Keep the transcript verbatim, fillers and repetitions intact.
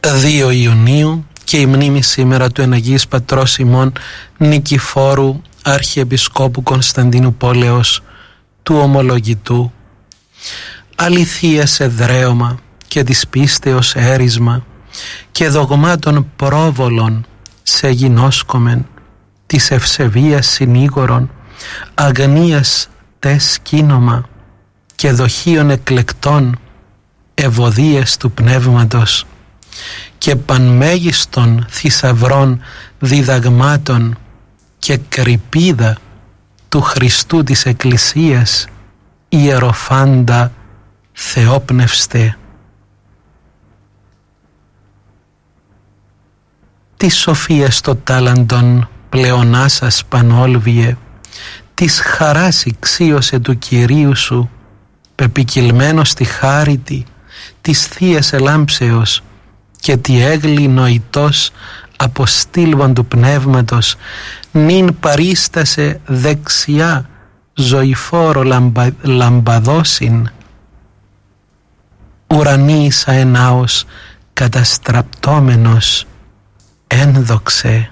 δύο Ιουνίου και η μνήμη σήμερα του εν Αγίης Πατρός ημών Νικηφόρου Αρχιεπισκόπου Κωνσταντίνου Πόλεως του Ομολογητού. Αληθείας εδραίωμα και της πίστεως έρισμα και δογμάτων πρόβολων σε γινώσκομεν, της ευσεβίας συνήγορων, αγνίας τες κίνομα και δοχείων εκλεκτών, ευωδίες του πνεύματος και πανμέγιστον θησαυρών διδαγμάτων και κρυπίδα του Χριστού της Εκκλησίας, ιεροφάντα Θεόπνευστε. Τη σοφία στο τάλαντον πλεονάσας πανόλβιε, της χαράς ηξίωσε του Κυρίου σου, πεπικυλμένος στη χάριτη της Θείας Ελάμψεως και τη έγλη νοητός αποστήλβων του Πνεύματος, νυν παρίστασε δεξιά ζωηφόρο λαμπα, λαμπαδόσιν, ουρανίσα ενάος καταστραπτόμενος ένδοξε.